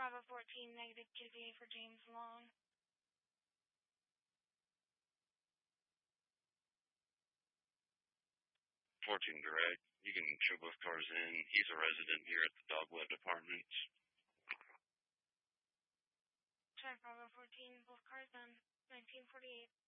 Bravo 14, negative QVA for James Long. 14 direct. You can show both cars in. He's a resident here at the Dogwood Apartments. Check Bravo 14, both cars in. 1948.